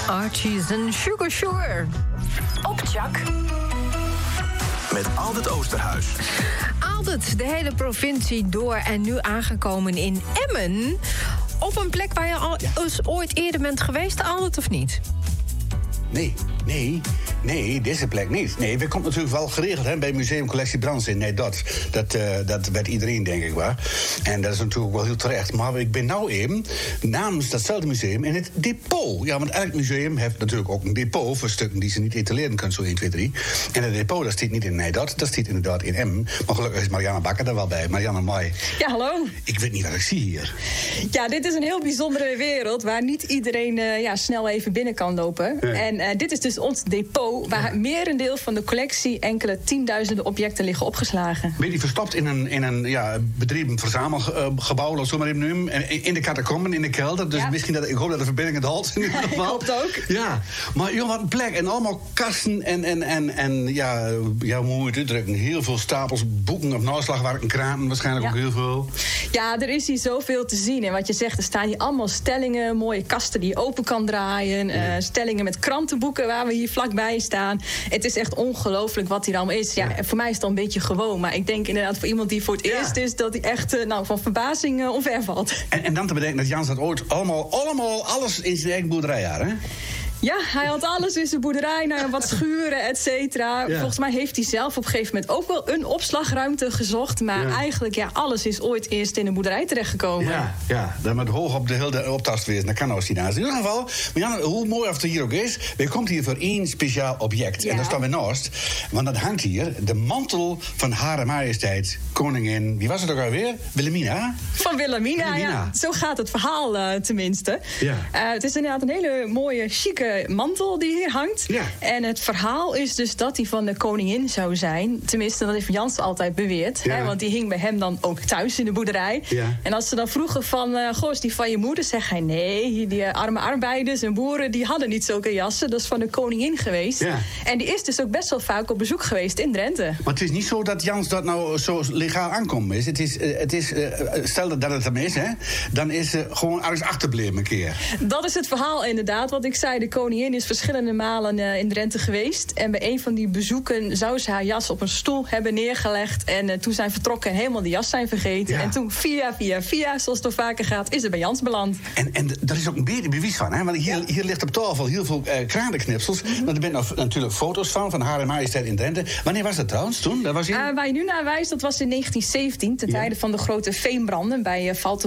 Archie's en Sugar Sugar. Op Chak. Met Aldert Oosterhuis. Aldert, de hele provincie door en nu aangekomen in Emmen. Op een plek waar je al eens ooit eerder bent geweest, Aldert, of niet? Nee, deze plek niet. Nee, we komt natuurlijk wel geregeld hè, bij Museum Collectie Brandsen. Nee, dat weet iedereen, denk ik wel. En dat is natuurlijk wel heel terecht. Maar ik ben nou even namens datzelfde museum in het depot. Ja, want elk museum heeft natuurlijk ook een depot voor stukken die ze niet etaleren kunnen, zo 1, 2, 3. En het depot, dat staat niet in Nijdat, dat staat inderdaad in Emmen. Maar gelukkig is Marianne Bakker er wel bij. Marianne, mooi. Ja, hallo. Ik weet niet wat ik zie hier. Ja, dit is een heel bijzondere wereld waar niet iedereen snel even binnen kan lopen. Nee. En dit is dus ons depot waar het merendeel van de collectie enkele tienduizenden objecten liggen opgeslagen. Ben je die verstopt in een bedreven verzamelgebouw, of zo maar even noemen, in de catacomben, in de kelder. Dus misschien ik hoop dat de verbinding het houdt. Ik hoop het ook. Ja, maar joh, wat een plek. En allemaal kasten en hoe moet je het uitdrukken? Heel veel stapels boeken op naslagwerken, kranen waarschijnlijk ook heel veel. Ja, er is hier zoveel te zien. En wat je zegt, er staan hier allemaal stellingen, mooie kasten die je open kan draaien, stellingen met krantenboeken waar we hier vlakbij staan. Het is echt ongelooflijk wat hier allemaal is. Ja, voor mij is het al een beetje gewoon. Maar ik denk inderdaad voor iemand die voor het eerst is, dat hij echt van verbazing omver valt. En dan te bedenken dat Jans dat ooit allemaal alles in zijn eigen boerderij had, hè? Ja, hij had alles in zijn boerderij, wat schuren, et cetera. Ja. Volgens mij heeft hij zelf op een gegeven moment ook wel een opslagruimte gezocht. Maar eigenlijk, alles is ooit eerst in een boerderij terechtgekomen. Ja, dan met hoog op de hele optast wezen. Dat kan nou niet naast. In ieder geval, Marianne, hoe mooi of het hier ook is, we komt hier voor één speciaal object. Ja. En dat staan we naast. Want dat hangt hier, de mantel van Hare Majesteit, koningin, wie was het ook alweer? Wilhelmina? Van Wilhelmina, ja. Zo gaat het verhaal tenminste. Ja. Het is inderdaad een hele mooie, chique mantel die hier hangt. Ja. En het verhaal is dus dat hij van de koningin zou zijn. Tenminste, dat heeft Jans altijd beweerd. Ja. Hè, want die hing bij hem dan ook thuis in de boerderij. Ja. En als ze dan vroegen van, is die van je moeder? Zegt hij, nee, die arme arbeiders en boeren, die hadden niet zulke jassen. Dat is van de koningin geweest. Ja. En die is dus ook best wel vaak op bezoek geweest in Drenthe. Maar het is niet zo dat Jans dat nou zo legaal aankomt. Het is stel dat het hem is, hè, dan is ze gewoon ergens achterbleven een keer. Dat is het verhaal inderdaad. Wat ik zei, de koningin is verschillende malen in Drenthe geweest. En bij een van die bezoeken zou ze haar jas op een stoel hebben neergelegd. En toen zijn vertrokken en helemaal de jas zijn vergeten. Ja. En toen via, zoals het toch vaker gaat, is het bij Jans beland. En daar is ook een beetje bewijs van, hè? Want hier ligt op tafel heel veel kranenknipsels. Want er zijn natuurlijk foto's van Hare Majesteit in Drenthe. Wanneer was dat trouwens toen? Dat was waar je nu naar wijst, dat was in 1917, ten tijde van de grote veenbranden bij